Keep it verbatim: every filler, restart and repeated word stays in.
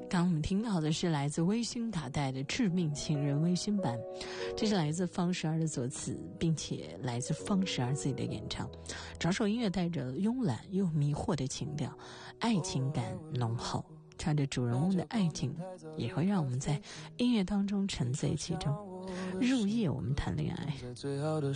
刚刚我们听到的是来自微星卡带的《致命情人》微星版，这是来自方十二的作词，并且来自方十二自己的演唱。整首音乐带着慵懒又迷惑的情调，爱情感浓厚，唱着主人翁的爱情，也会让我们在音乐当中沉醉其中。入夜我们谈恋爱。 在最好的